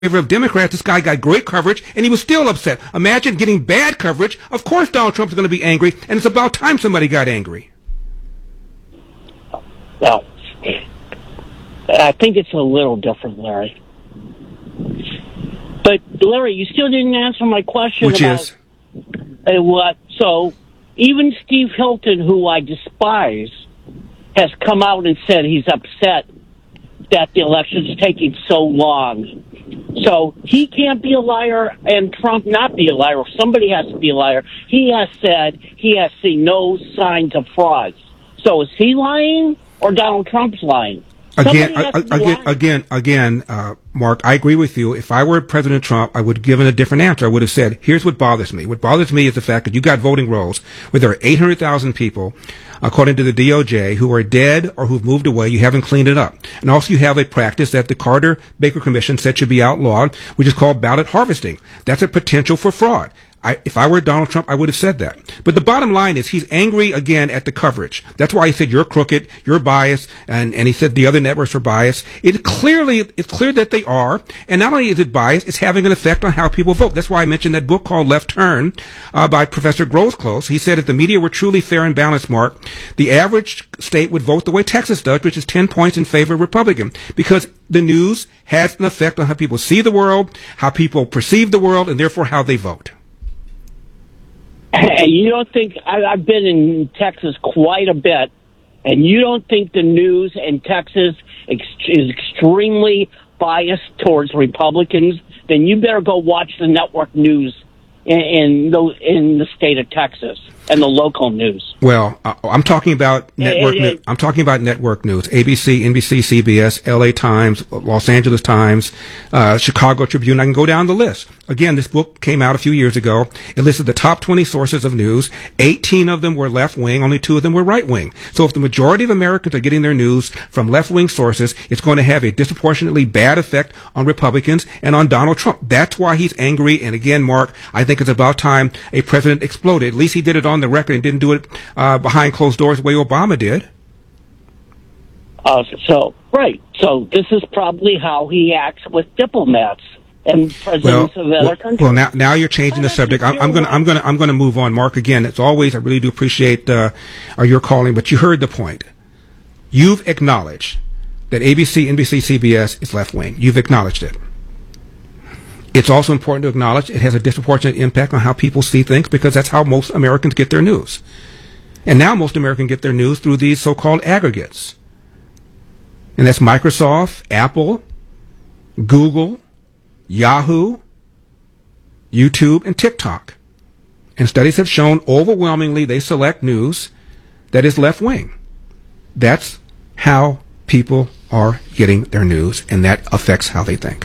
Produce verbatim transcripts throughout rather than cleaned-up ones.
favor of Democrats. This guy got great coverage, and he was still upset. Imagine getting bad coverage. Of course Donald Trump is going to be angry, and it's about time somebody got angry. Well, I think it's a little different, Larry. But, Larry, you still didn't answer my question Which about... is? Uh, what? So, even Steve Hilton, who I despise, has come out and said he's upset that the election's taking so long. So he can't be a liar and Trump not be a liar. Somebody has to be a liar. He has said he has seen no signs of frauds. So is he lying or Donald Trump's lying? Again, again, again, again, uh, Mark, I agree with you. If I were President Trump, I would have given a different answer. I would have said, here's what bothers me. What bothers me is the fact that you got voting rolls where there are eight hundred thousand people, according to the D O J, who are dead or who've moved away. You haven't cleaned it up. And also you have a practice that the Carter-Baker Commission said should be outlawed, which is called ballot harvesting. That's a potential for fraud. I, if I were Donald Trump, I would have said that. But the bottom line is he's angry again at the coverage. That's why he said you're crooked, you're biased, and, and he said the other networks are biased. It clearly, it's clear that they are. And not only is it biased, it's having an effect on how people vote. That's why I mentioned that book called Left Turn, uh, by Professor Grosclose. He said if the media were truly fair and balanced, Mark, the average state would vote the way Texas does, which is ten points in favor of Republican. Because the news has an effect on how people see the world, how people perceive the world, and therefore how they vote. And you don't think, I, I've been in Texas quite a bit, and you don't think the news in Texas ex- is extremely biased towards Republicans, then you better go watch the network news in, in, the, in the state of Texas and the local news. Well, uh, I'm talking about network. It, it, I'm talking about network news: A B C, N B C, C B S, L A Times, Los Angeles Times, uh, Chicago Tribune. I can go down the list. Again, this book came out a few years ago. It listed the top twenty sources of news. eighteen of them were left wing. Only two of them were right wing. So if the majority of Americans are getting their news from left wing sources, it's going to have a disproportionately bad effect on Republicans and on Donald Trump. That's why he's angry. And again, Mark, I think it's about time a president exploded. At least he did it on the record and didn't do it uh, behind closed doors the way Obama did. Uh, so, right. So this is probably how he acts with diplomats and presidents well, of other well, countries. Well, now, now you're changing the subject. I'm, I'm going to, I'm going to, I'm going to move on, Mark. Again, as always, I really do appreciate uh, your calling, but you heard the point. You've acknowledged that A B C, N B C, C B S is left wing. You've acknowledged it. It's also important to acknowledge it has a disproportionate impact on how people see things because that's how most Americans get their news. And now most Americans get their news through these so-called aggregates. And that's Microsoft, Apple, Google, Yahoo, YouTube, and TikTok. And studies have shown overwhelmingly they select news that is left-wing. That's how people are getting their news, and that affects how they think.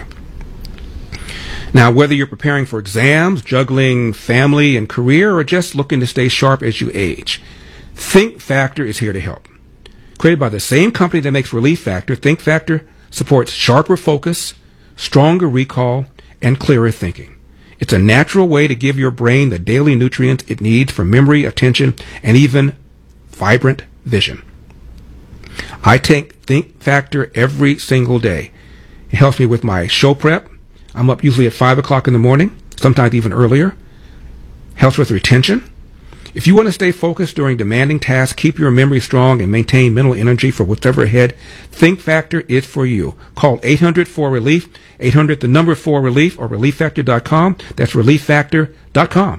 Now, whether you're preparing for exams, juggling family and career, or just looking to stay sharp as you age, Think Factor is here to help. Created by the same company that makes Relief Factor, Think Factor supports sharper focus, stronger recall, and clearer thinking. It's a natural way to give your brain the daily nutrients it needs for memory, attention, and even vibrant vision. I take Think Factor every single day. It helps me with my show prep. I'm up usually at five o'clock in the morning, sometimes even earlier. Helps with retention. If you want to stay focused during demanding tasks, keep your memory strong, and maintain mental energy for whatever ahead, Think Factor is for you. Call eight hundred four relief, eight hundred the number four relief, or relief factor dot com. That's relief factor dot com.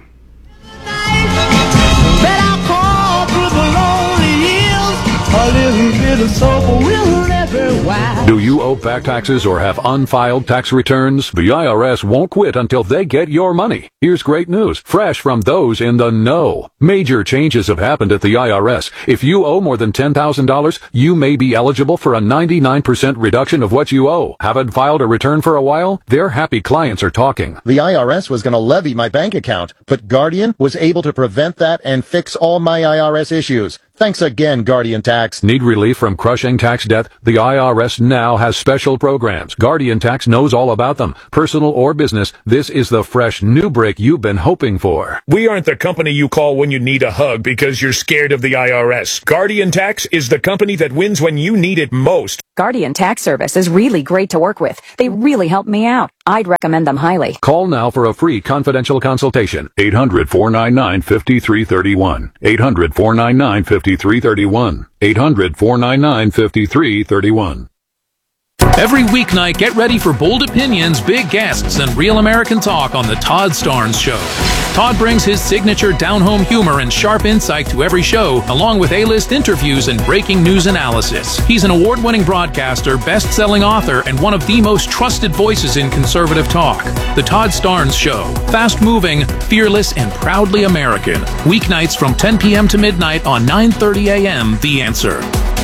Do you owe back taxes or have unfiled tax returns? The I R S won't quit until they get your money. Here's great news, fresh from those in the know. Major changes have happened at the I R S. If you owe more than ten thousand dollars, you may be eligible for a ninety-nine percent reduction of what you owe. Haven't filed a return for a while? Their happy clients are talking. The I R S was going to levy my bank account, but Guardian was able to prevent that and fix all my I R S issues. Thanks again, Guardian Tax. Need relief from crushing tax debt? The I R S now has special programs. Guardian Tax knows all about them. Personal or business, this is the fresh new break you've been hoping for. We aren't the company you call when you need a hug because you're scared of the I R S. Guardian Tax is the company that wins when you need it most. Guardian Tax Service is really great to work with. They really help me out. I'd recommend them highly. Call now for a free confidential consultation. eight hundred, four nine nine, five three three one. eight hundred, four nine nine, five three three one. eight hundred, four nine nine, five three three one. Every weeknight, get ready for bold opinions, big guests, and real American talk on The Todd Starnes Show. Todd brings his signature down-home humor and sharp insight to every show, along with A-list interviews and breaking news analysis. He's an award-winning broadcaster, best-selling author, and one of the most trusted voices in conservative talk. The Todd Starnes Show. Fast-moving, fearless, and proudly American. Weeknights from ten p.m. to midnight on nine thirty a.m. The Answer.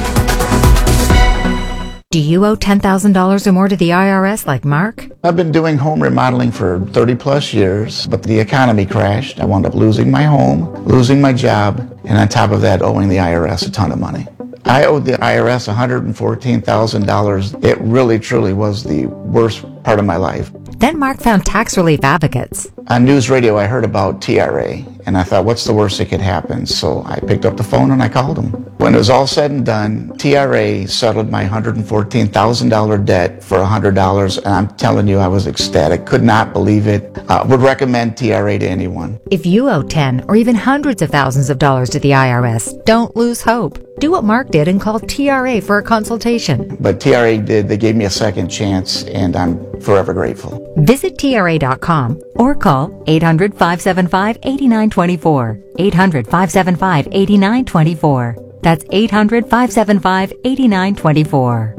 Do you owe ten thousand dollars or more to the I R S like Mark? I've been doing home remodeling for thirty plus years, but the economy crashed. I wound up losing my home, losing my job, and on top of that, owing the I R S a ton of money. I owed the I R S one hundred fourteen thousand dollars. It really, truly was the worst part of my life. Then Mark found tax relief advocates. On news radio, I heard about T R A, and I thought, what's the worst that could happen? So I picked up the phone and I called them. When it was all said and done, T R A settled my one hundred fourteen thousand dollars debt for one hundred dollars, and I'm telling you, I was ecstatic. Could not believe it. Uh, would recommend T R A to anyone. If you owe ten or even hundreds of thousands of dollars to the I R S, don't lose hope. Do what Mark did and call T R A for a consultation. But T R A did. They gave me a second chance, and I'm forever grateful. Visit T R A dot com or call eight hundred, five seven five, eight nine two four. eight hundred, five seven five, eight nine two four. That's eight hundred, five seven five, eight nine two four.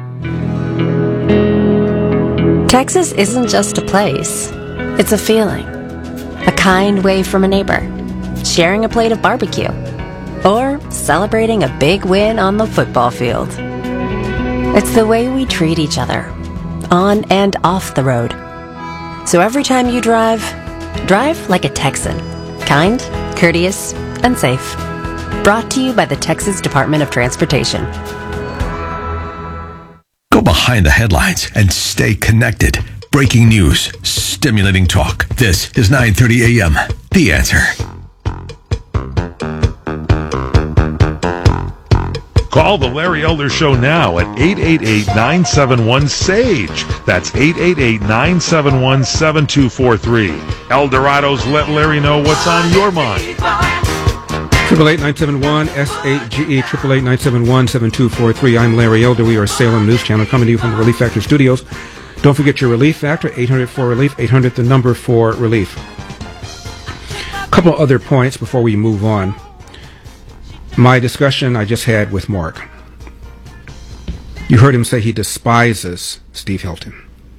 Texas isn't just a place. It's a feeling. A kind wave from a neighbor. Sharing a plate of barbecue. Or celebrating a big win on the football field. It's the way we treat each other, on and off the road. So every time you drive, drive like a Texan. Kind, courteous, and safe. Brought to you by the Texas Department of Transportation. Go behind the headlines and stay connected. Breaking news, stimulating talk. This is nine thirty a.m. The Answer. Call the Larry Elder Show now at eight eight eight, nine seven one, S A G E. That's eight eight eight, nine seven one, seven two four three. Eldorado's Let Larry Know What's on Your Mind. Triple eight nine seven one S A G E. Triple eight nine seven one seven two four three. I'm Larry Elder. We are Salem News Channel coming to you from the Relief Factor Studios. Don't forget your Relief Factor. eight hundred for relief. eight hundred the number for relief. A couple other points before we move on. My discussion I just had with Mark. You heard him say he despises Steve Hilton.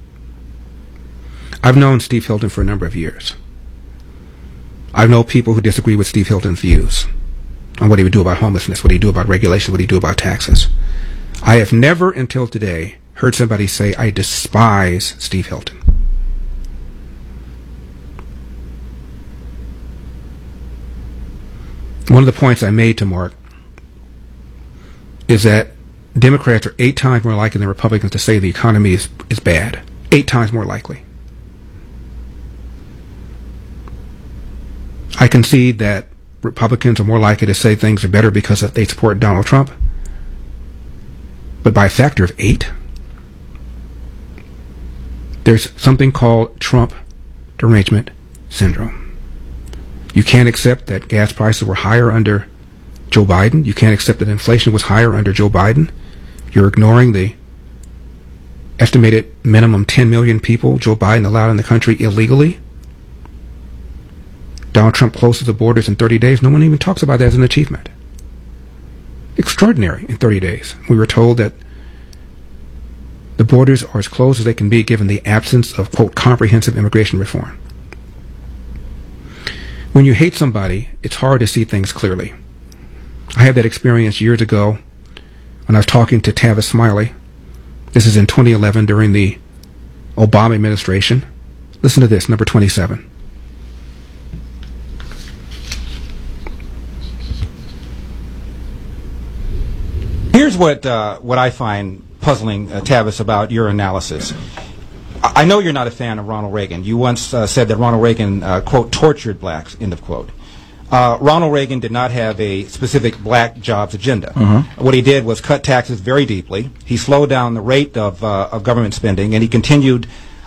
I've known Steve Hilton for a number of years. I know people who disagree with Steve Hilton's views on what he would do about homelessness, what he would do about regulation, what he would do about taxes. I have never until today heard somebody say, I despise Steve Hilton. One of the points I made to Mark is that Democrats are eight times more likely than Republicans to say the economy is, is bad. Eight times more likely. I concede that Republicans are more likely to say things are better because they support Donald Trump. But by a factor of eight, there's something called Trump derangement syndrome. You can't accept that gas prices were higher under Joe Biden. You can't accept that inflation was higher under Joe Biden. You're ignoring the estimated minimum ten million people Joe Biden allowed in the country illegally. Donald Trump closes the borders in thirty days. No one even talks about that as an achievement. Extraordinary in thirty days. We were told that the borders are as closed as they can be given the absence of, quote, comprehensive immigration reform. When you hate somebody, it's hard to see things clearly. I had that experience years ago when I was talking to Tavis Smiley. This is in twenty eleven during the Obama administration. Listen to this, number twenty-seven. Here's what uh, what I find puzzling, uh, Tavis, about your analysis. I know you're not a fan of Ronald Reagan. You once uh, said that Ronald Reagan, uh, quote, tortured blacks, end of quote. Uh, Ronald Reagan did not have a specific black jobs agenda. Mm-hmm. What he did was cut taxes very deeply. He slowed down the rate of, uh, of government spending, and he continued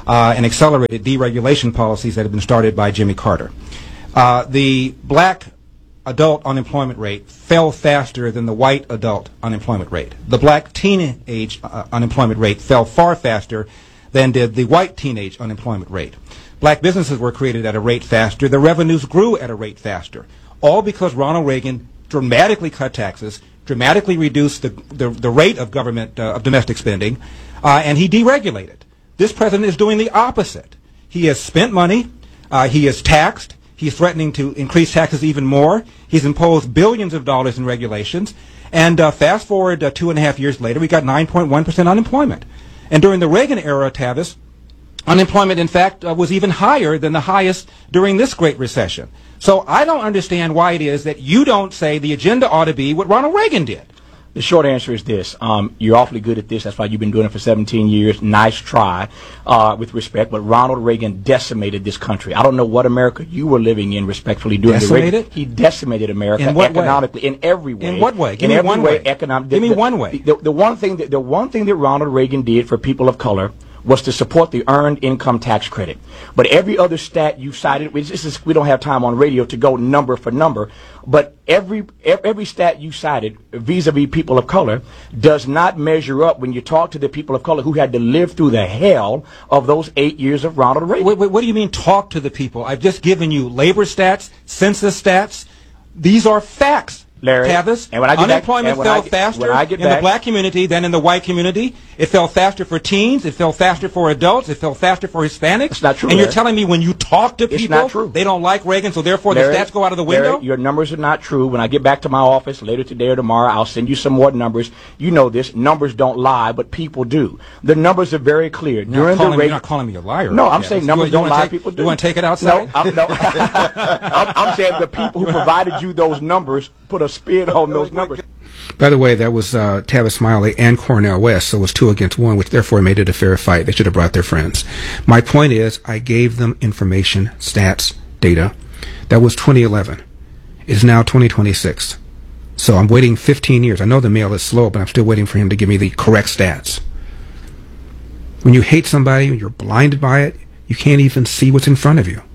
uh, and accelerated deregulation policies that had been started by Jimmy Carter. Uh, the black adult unemployment rate fell faster than the white adult unemployment rate. The black teenage uh, unemployment rate fell far faster than did the white teenage unemployment rate. Black businesses were created at a rate faster. The revenues grew at a rate faster, all because Ronald Reagan dramatically cut taxes, dramatically reduced the, the, the rate of government, uh, of domestic spending, uh, and he deregulated. This president is doing the opposite. He has spent money, uh, he has taxed, he's threatening to increase taxes even more, he's imposed billions of dollars in regulations, and uh, fast forward uh, two and a half years later, we got nine point one percent unemployment. And during the Reagan era, Tavis, unemployment, in fact, uh, was even higher than the highest during this Great Recession. So I don't understand why it is that you don't say the agenda ought to be what Ronald Reagan did. The short answer is this. Um, you're awfully good at this. That's why you've been doing it for seventeen years. Nice try, uh, with respect. But Ronald Reagan decimated this country. I don't know what America you were living in, respectfully, during decimated? the Reagan. He decimated America in what economically, way? in every way. In what way? Give in me every one way. way. Economic, Give the, me the, one way. The, the one thing that the one thing that Ronald Reagan did for people of color was to support the earned income tax credit. But every other stat you cited, which this is, we don't have time on radio to go number for number, but every every stat you cited vis-a-vis people of color does not measure up when you talk to the people of color who had to live through the hell of those eight years of Ronald Reagan. Wait, wait, what do you mean talk to the people? I've just given you labor stats, census stats. These are facts. Larry, Tavis, and when I get unemployment back, fell I get, faster I get in back, the black community than in the white community. It fell faster for teens. It fell faster for adults. It fell faster for Hispanics. It's not true. And Larry. you're telling me when you talk to people, it's not true. They don't like Reagan, so therefore Larry, the stats go out of the window? Larry, your numbers are not true. When I get back to my office later today or tomorrow, I'll send you some more numbers. You know this. Numbers don't lie, but people do. The numbers are very clear. You're During not calling, the me, Reagan, you're not calling me a liar. No, I'm yeah, saying you, numbers you don't lie. Take, People do. You want to take it outside? No, I'm, no. I'm, I'm saying the people who provided you those numbers put a spin on those numbers. By the way, that was uh, Tavis Smiley and Cornel West, so it was two against one, which therefore made it a fair fight. They should have brought their friends. My point is, I gave them information, stats, data. That was twenty eleven. It is now twenty twenty-six. So I'm waiting fifteen years. I know the mail is slow, but I'm still waiting for him to give me the correct stats. When you hate somebody, when you're blinded by it, you can't even see what's in front of you.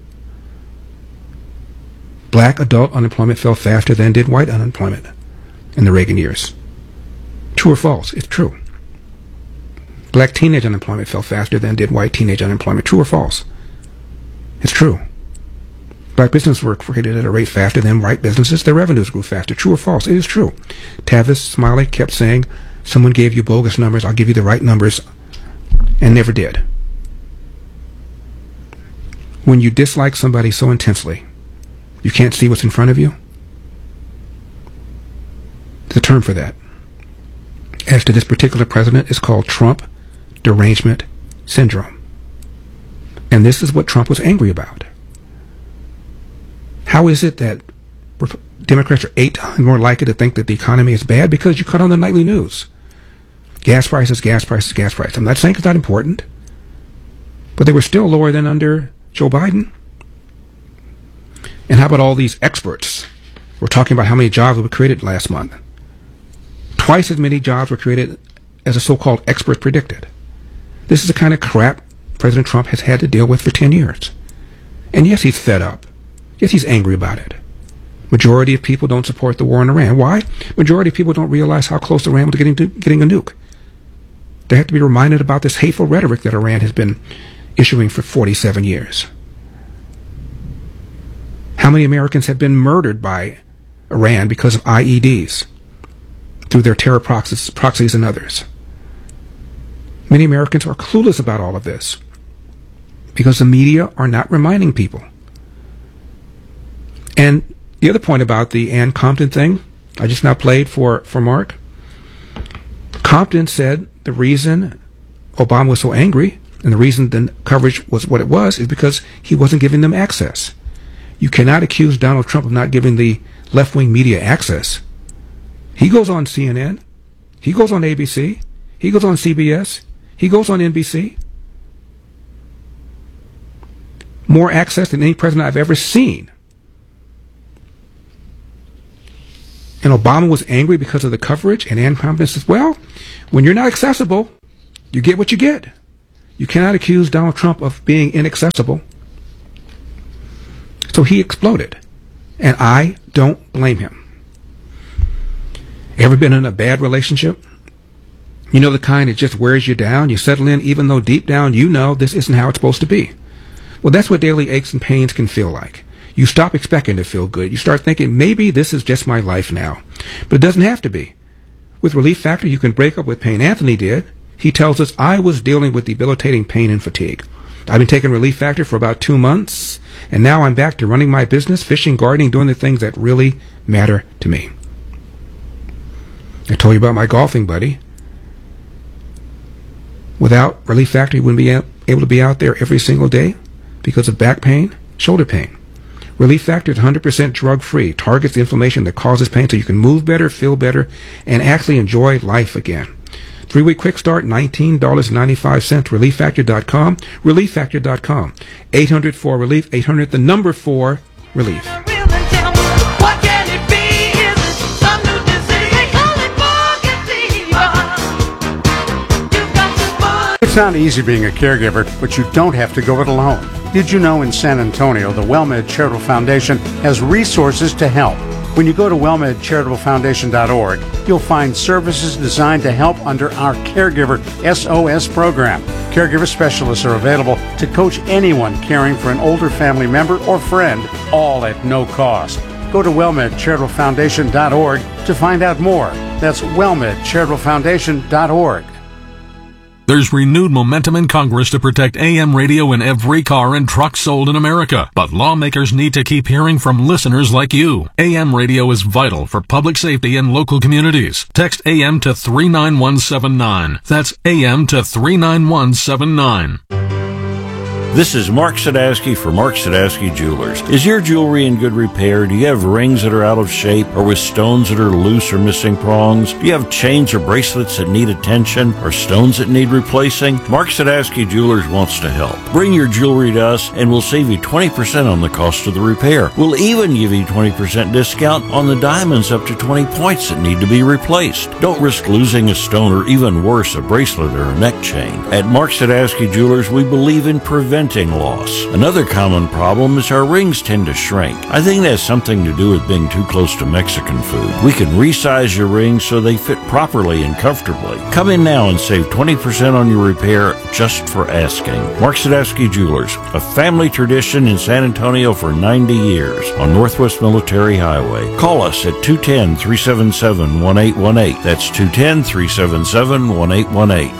Black adult unemployment fell faster than did white unemployment in the Reagan years. True or false? It's true. Black teenage unemployment fell faster than did white teenage unemployment. True or false? It's true. Black businesses were created at a rate faster than white businesses. Their revenues grew faster. True or false? It is true. Tavis Smiley kept saying, someone gave you bogus numbers, I'll give you the right numbers, and never did. When you dislike somebody so intensely, you can't see what's in front of you? The term for that, as to this particular president, is called Trump derangement syndrome. And this is what Trump was angry about. How is it that Democrats are eight times more likely to think that the economy is bad? Because you cut on the nightly news. Gas prices, gas prices, gas prices. I'm not saying it's not important, but they were still lower than under Joe Biden. And how about all these experts? We're talking about how many jobs were created last month. Twice as many jobs were created as the so-called experts predicted. This is the kind of crap President Trump has had to deal with for ten years. And yes, he's fed up. Yes, he's angry about it. Majority of people don't support the war in Iran. Why? Majority of people don't realize how close Iran was getting to getting a nuke. They have to be reminded about this hateful rhetoric that Iran has been issuing for forty-seven years. How many Americans have been murdered by Iran because of I E Ds through their terror proxies, proxies and others? Many Americans are clueless about all of this because the media are not reminding people. And the other point about the Ann Compton thing, I just now played for, for Mark. Compton said the reason Obama was so angry and the reason the coverage was what it was is because he wasn't giving them access. You cannot accuse Donald Trump of not giving the left-wing media access. He goes on C N N. He goes on A B C. He goes on C B S. He goes on N B C. More access than any president I've ever seen. And Obama was angry because of the coverage, and Ann Compton says, well, when you're not accessible, you get what you get. You cannot accuse Donald Trump of being inaccessible. So he exploded. And I don't blame him. Ever been in a bad relationship? You know, the kind that just wears you down. You settle in even though deep down you know this isn't how it's supposed to be. Well, that's what daily aches and pains can feel like. You stop expecting to feel good. You start thinking, maybe this is just my life now. But it doesn't have to be. With Relief Factor, you can break up with pain. Anthony did. He tells us, I was dealing with debilitating pain and fatigue. I've been taking Relief Factor for about two months, and now I'm back to running my business, fishing, gardening, doing the things that really matter to me. I told you about my golfing buddy. Without Relief Factor, he wouldn't be able to be out there every single day because of back pain, shoulder pain. Relief Factor is one hundred percent drug-free, targets the inflammation that causes pain so you can move better, feel better, and actually enjoy life again. Three-week quick start, nineteen dollars and ninety-five cents, relief factor dot com, relief factor dot com. eight hundred four relief, eight hundred, the number four, relief. It's not easy being a caregiver, but you don't have to go it alone. Did you know in San Antonio, the WellMed Charitable Foundation has resources to help? When you go to well med charitable foundation dot org, you'll find services designed to help under our Caregiver S O S program. Caregiver specialists are available to coach anyone caring for an older family member or friend, all at no cost. Go to well med charitable foundation dot org to find out more. That's well med charitable foundation dot org. There's renewed momentum in Congress to protect A M radio in every car and truck sold in America. But lawmakers need to keep hearing from listeners like you. A M radio is vital for public safety in local communities. Text A M to three nine one seven nine. That's A M to three nine one seven nine. This is Mark Sadowski for Mark Sadowski Jewelers. Is your jewelry in good repair? Do you have rings that are out of shape or with stones that are loose or missing prongs? Do you have chains or bracelets that need attention or stones that need replacing? Mark Sadowski Jewelers wants to help. Bring your jewelry to us and we'll save you twenty percent on the cost of the repair. We'll even give you twenty percent discount on the diamonds up to twenty points that need to be replaced. Don't risk losing a stone or even worse, a bracelet or a neck chain. At Mark Sadowski Jewelers, we believe in preventing loss. Another common problem is our rings tend to shrink. I think that has something to do with being too close to Mexican food. We can resize your rings so they fit properly and comfortably. Come in now and save twenty percent on your repair just for asking. Mark Sadowski Jewelers, a family tradition in San Antonio for ninety years on Northwest Military Highway. Call us at two one zero, three seven seven, one eight one eight. That's two one zero, three seven seven, one eight one eight.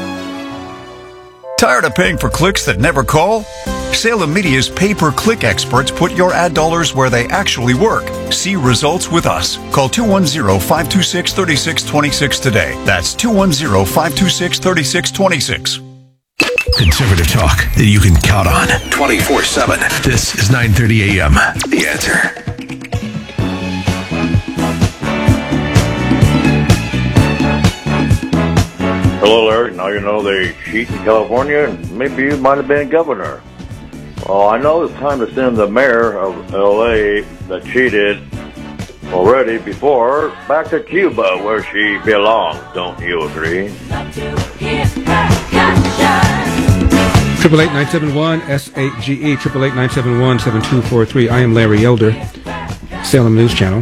Tired of paying for clicks that never call? Salem Media's pay-per-click experts put your ad dollars where they actually work. See results with us. Call two one zero, five two six, three six two six today. That's two one zero, five two six, three six two six. Conservative talk that you can count on twenty-four seven. This is nine thirty A M. The Answer. Hello, Larry. Now you know they cheat in California, and maybe you might have been governor. Well, I know it's time to send the mayor of L A that cheated already before back to Cuba, where she belongs. Don't you agree? Triple eight nine seven one S eight G E. Triple eight nine seven one seven two four three. I am Larry Elder, Salem News Channel.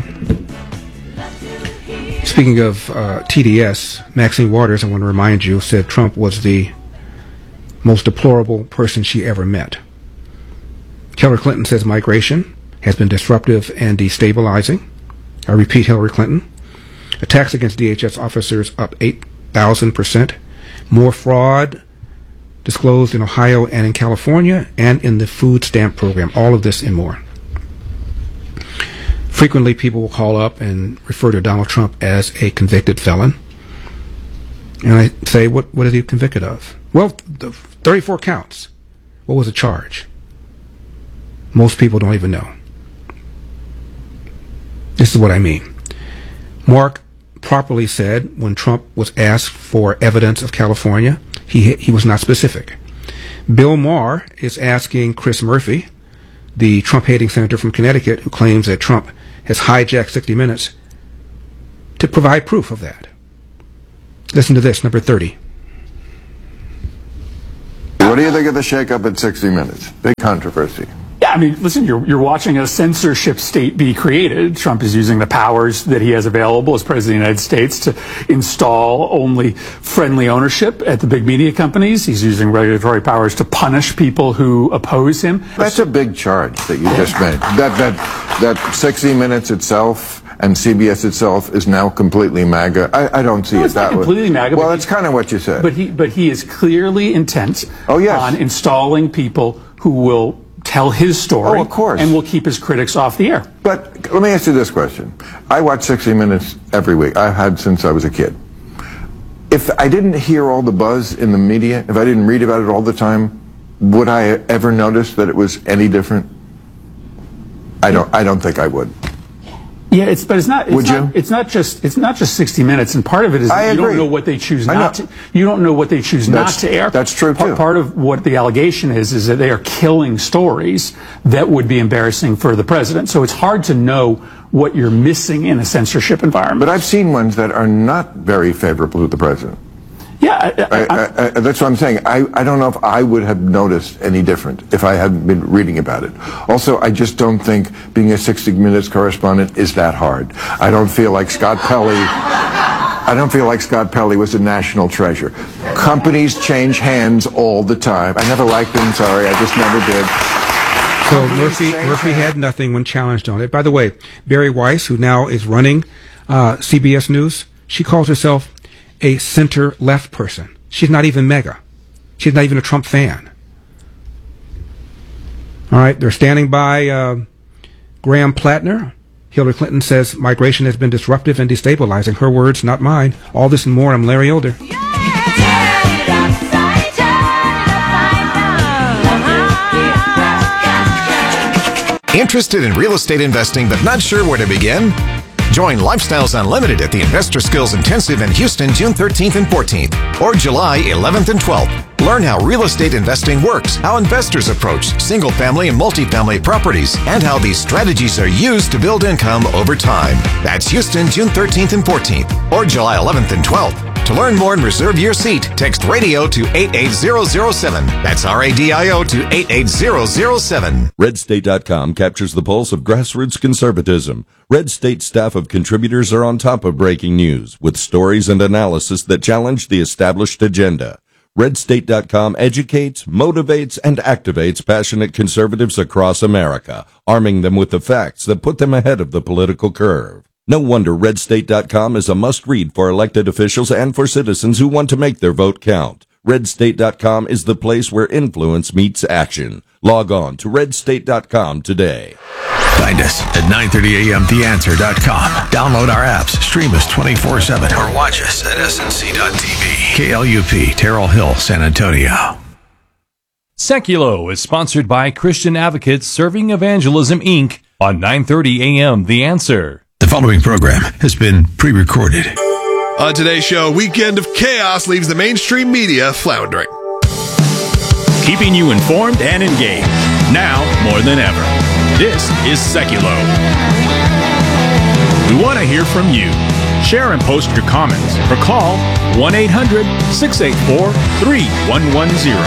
Speaking of uh, T D S, Maxine Waters, I want to remind you, said Trump was the most deplorable person she ever met. Hillary Clinton says migration has been disruptive and destabilizing. I repeat, Hillary Clinton. Attacks against D H S officers up eight thousand percent. More fraud disclosed in Ohio and in California and in the food stamp program. All of this and more. Frequently, people will call up and refer to Donald Trump as a convicted felon. And I say, what, what is he convicted of? Well, the thirty-four counts. What was the charge? Most people don't even know. This is what I mean. Mark properly said when Trump was asked for evidence of California, he, he was not specific. Bill Maher is asking Chris Murphy, the Trump-hating senator from Connecticut, who claims that Trump has hijacked sixty minutes, to provide proof of that. Listen to this, number thirty. What do you think of the shakeup at sixty minutes? Big controversy. Yeah, I mean, listen, you're, you're watching a censorship state be created. Trump is using the powers that he has available as President of the United States to install only friendly ownership at the big media companies. He's using regulatory powers to punish people who oppose him. That's a big charge that you just made. That, that, that sixty minutes itself and C B S itself is now completely MAGA. I, I don't see no, it it's that not completely way. MAGA. Well, that's kind of what you said. But he, but he is clearly intent oh, yes. on installing people who will tell his story oh, of course. and will keep his critics off the air. But let me ask you this question. I watch sixty minutes every week. I've had since I was a kid. If I didn't hear all the buzz in the media, if I didn't read about it all the time, would I ever notice that it was any different? I don't, I don't think I would. Yeah, it's but it's not. It's Would not, you? It's not just. It's not just sixty minutes, and part of it is I that you agree. don't know what they choose I not know. to. You don't know what they choose That's- not to air. that's true, part, too. Part of what the allegation is is that they are killing stories that would be embarrassing for the president. So it's hard to know what you're missing in a censorship environment. But I've seen ones that are not very favorable to the president. Yeah, I, I, I, I, I, that's what I'm saying. I, I don't know if I would have noticed any different if I hadn't been reading about it. Also, I just don't think being a sixty minutes correspondent is that hard. I don't feel like Scott Pelley. I don't feel like Scott Pelley was a national treasure. Companies change hands all the time. I never liked him. Sorry, I just never did. So Murphy Murphy had nothing when challenged on it. By the way, Barry Weiss, who now is running uh, C B S News, she calls herself a center-left person. She's not even MAGA. She's not even a Trump fan. All right, they're standing by uh, Graham Plattner. Hillary Clinton says migration has been disruptive and destabilizing. Her words, not mine. All this and more. I'm Larry Elder. Interested in real estate investing but not sure where to begin? Join Lifestyles Unlimited at the Investor Skills Intensive in Houston, June thirteenth and fourteenth, or July eleventh and twelfth. Learn how real estate investing works, how investors approach single-family and multifamily properties, and how these strategies are used to build income over time. That's Houston, June thirteenth and fourteenth, or July eleventh and twelfth. To learn more and reserve your seat, text radio to eight eight zero zero seven. That's R A D I O to eight eight zero zero seven. red state dot com captures the pulse of grassroots conservatism. Red State staff of contributors are on top of breaking news with stories and analysis that challenge the established agenda. red state dot com educates, motivates, and activates passionate conservatives across America, arming them with the facts that put them ahead of the political curve. No wonder red state dot com is a must-read for elected officials and for citizens who want to make their vote count. red state dot com is the place where influence meets action. Log on to red state dot com today. Find us at nine thirty a m the answer dot com. Download our apps, stream us twenty-four seven, or watch us at S N C dot T V. K L U P, Terrell Hill, San Antonio. Seculo is sponsored by Christian Advocates Serving Evangelism, Incorporated on nine thirty a m The Answer. The following program has been pre-recorded. On today's show, weekend of chaos leaves the mainstream media floundering. Keeping you informed and engaged, now more than ever. This is Seculo. We want to hear from you. Share and post your comments or call one eight hundred six eight four three one one zero.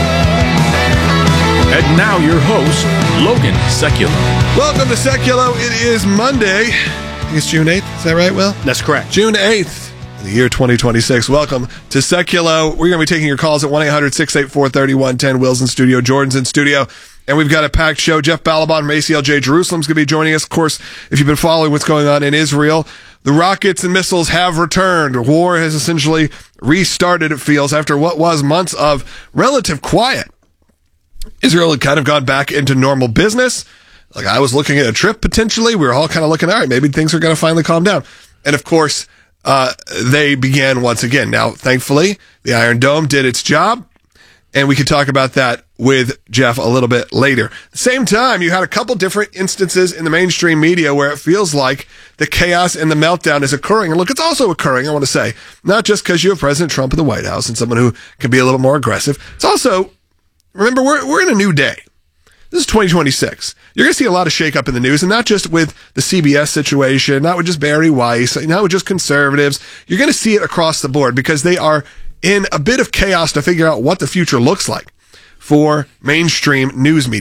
And now your host, Logan Seculo. Welcome to Seculo. It is Monday. I think it's June eighth. Is that right, Will? That's correct. June eighth. The year twenty twenty-six. Welcome to Seculo. We're going to be taking your calls at one eight hundred six eight four three one one zero. Will's in studio. Jordan's in studio. And we've got a packed show. Jeff Balaban from A C L J Jerusalem's going to be joining us. Of course, if you've been following what's going on in Israel, the rockets and missiles have returned. War has essentially restarted, it feels, after what was months of relative quiet. Israel had kind of gone back into normal business. Like, I was looking at a trip potentially. We were all kind of looking, all right, maybe things are going to finally calm down. And of course, uh, they began once again. Now, thankfully, the Iron Dome did its job, and we could talk about that with Jeff a little bit later. At the same time, you had a couple different instances in the mainstream media where it feels like the chaos and the meltdown is occurring. And look, it's also occurring, I want to say, not just because you have President Trump in the White House and someone who can be a little more aggressive. It's also, remember, we're we're in a new day. This is twenty twenty-six. You're going to see a lot of shakeup in the news, and not just with the C B S situation, not with just Barry Weiss, not with just conservatives. You're going to see it across the board because they are in a bit of chaos to figure out what the future looks like. for mainstream news media.